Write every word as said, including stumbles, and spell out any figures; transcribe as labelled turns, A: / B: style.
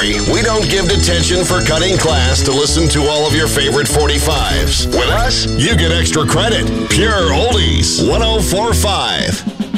A: worry, we don't give detention for cutting class to listen to all of your favorite forty-fives. With us, you get extra credit. Pure Oldies, one oh four point five.